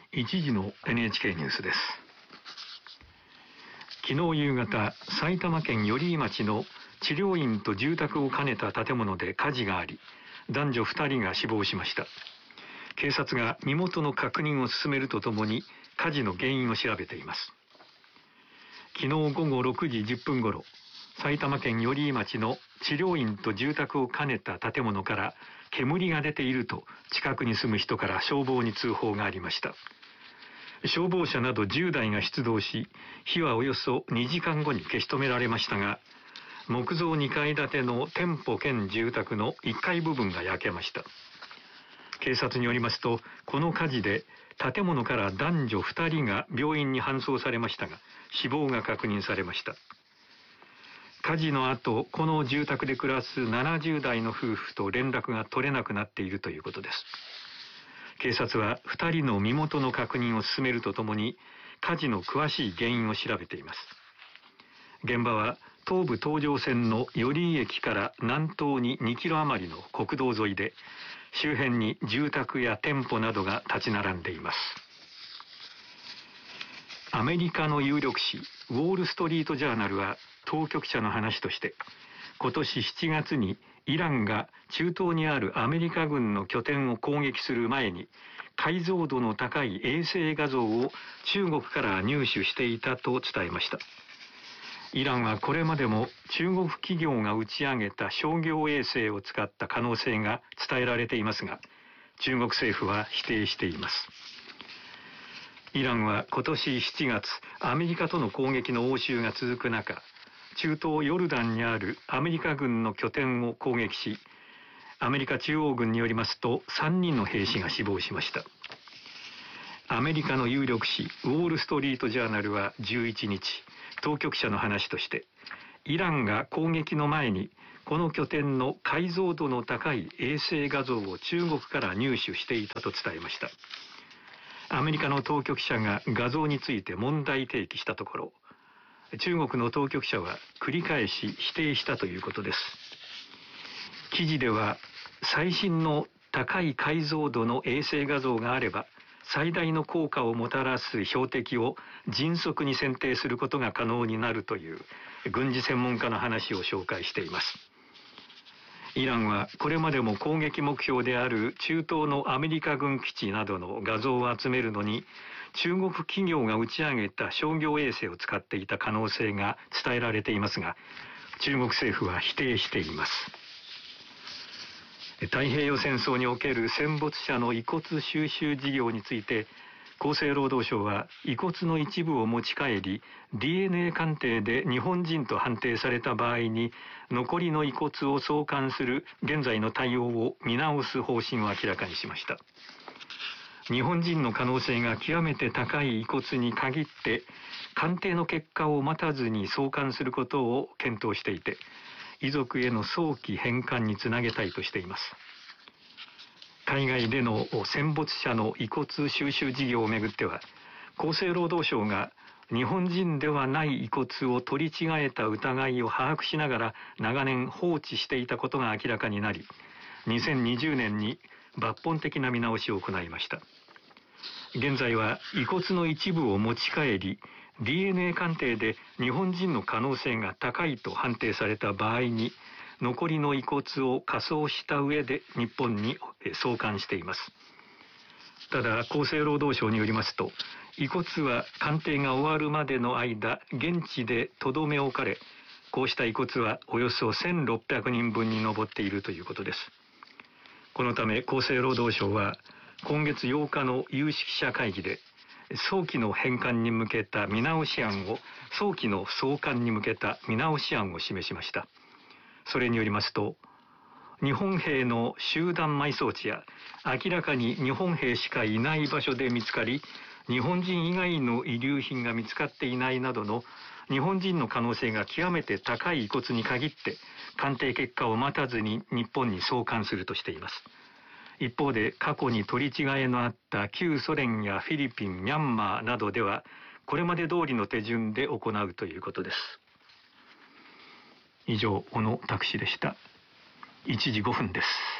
1時の NHK ニュースです。昨日夕方、埼玉県寄居町の治療院と住宅を兼ねた建物で火事があり、男女2人が死亡しました。警察が身元の確認を進めるとともに火事の原因を調べています。昨日午後6時10分ごろ、埼玉県寄居町の治療院と住宅を兼ねた建物から煙が出ていると近くに住む人から消防に通報がありました。消防車など10台が出動し、火はおよそ2時間後に消し止められましたが、木造2階建ての店舗兼住宅の1階部分が焼けました。警察によりますと、この火事で建物から男女2人が病院に搬送されましたが、死亡が確認されました。火事の後、この住宅で暮らす70代の夫婦と連絡が取れなくなっているということです。警察は2人の身元の確認を進めるとともに、火事の詳しい原因を調べています。現場は東武東上線の寄居駅から南東に2キロ余りの国道沿いで、周辺に住宅や店舗などが立ち並んでいます。アメリカの有力紙ウォール・ストリート・ジャーナルは当局者の話として、今年7月にイランが中東にあるアメリカ軍の拠点を攻撃する前に、解像度の高い衛星画像を中国から入手していたと伝えました。イランはこれまでも中国企業が打ち上げた商業衛星を使った可能性が伝えられていますが、中国政府は否定しています。イランは今年7月、アメリカとの攻撃の応酬が続く中、中東ヨルダンにあるアメリカ軍の拠点を攻撃し、アメリカ中央軍によりますと3人の兵士が死亡しました。アメリカの有力紙ウォール・ストリート・ジャーナルは11日、当局者の話として、イランが攻撃の前にこの拠点の解像度の高い衛星画像を中国から入手していたと伝えました。アメリカの当局者が画像について問題提起したところ、中国の当局者は繰り返し否定したということです。記事では、最新の高い解像度の衛星画像があれば、最大の効果をもたらす標的を迅速に選定することが可能になるという軍事専門家の話を紹介しています。イランはこれまでも攻撃目標である中東のアメリカ軍基地などの画像を集めるのに、中国企業が打ち上げた商業衛星を使っていた可能性が伝えられていますが、中国政府は否定しています。太平洋戦争における戦没者の遺骨収集事業について、厚生労働省は遺骨の一部を持ち帰り、DNA 鑑定で日本人と判定された場合に、残りの遺骨を送還する現在の対応を見直す方針を明らかにしました。日本人の可能性が極めて高い遺骨に限って、鑑定の結果を待たずに送還することを検討していて、遺族への早期返還につなげたいとしています。海外での戦没者の遺骨収集事業をめぐっては、厚生労働省が日本人ではない遺骨を取り違えた疑いを把握しながら長年放置していたことが明らかになり、2020年に抜本的な見直しを行いました。現在は遺骨の一部を持ち帰り、DNA 鑑定で日本人の可能性が高いと判定された場合に、残りの遺骨を火葬した上で日本に送還しています。ただ、厚生労働省によりますと、遺骨は鑑定が終わるまでの間、現地で留め置かれ、こうした遺骨はおよそ1600人分に上っているということです。このため厚生労働省は、今月8日の有識者会議で、早期の返還に向けた見直し案を、早期の送還に向けた見直し案を示しました。それによりますと、日本兵の集団埋葬地や明らかに日本兵しかいない場所で見つかり、日本人以外の遺留品が見つかっていないなどの日本人の可能性が極めて高い遺骨に限って鑑定結果を待たずに日本に送還するとしています。一方で過去に取り違えのあった旧ソ連やフィリピン、ミャンマーなどではこれまで通りの手順で行うということです。以上、小野拓司でした。1時5分です。